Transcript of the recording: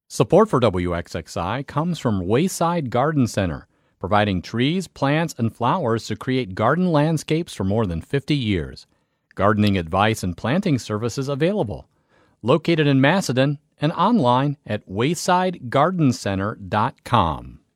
Support for WXXI comes from Wayside Garden Center, providing trees, plants, and flowers to create garden landscapes for more than 50 years. Gardening advice and planting services available. Located in Macedon and online at waysidegardencenter.com.